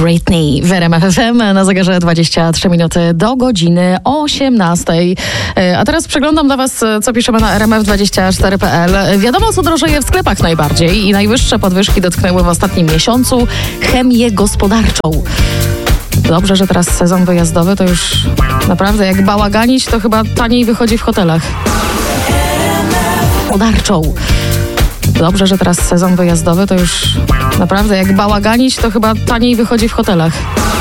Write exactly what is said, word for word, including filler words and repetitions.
Britney w R M F F M na zegarze dwadzieścia trzy minuty do godziny osiemnastej. A teraz przeglądam dla was, co piszemy na R M F dwadzieścia cztery kropka p l. Wiadomo, co drożeje w sklepach najbardziej i najwyższe podwyżki dotknęły w ostatnim miesiącu chemię gospodarczą. Dobrze, że teraz sezon wyjazdowy, to już naprawdę jak bałaganić, to chyba taniej wychodzi w hotelach. Gospodarczą. Dobrze, że teraz sezon wyjazdowy, to już naprawdę jak bałaganić, to chyba taniej wychodzi w hotelach.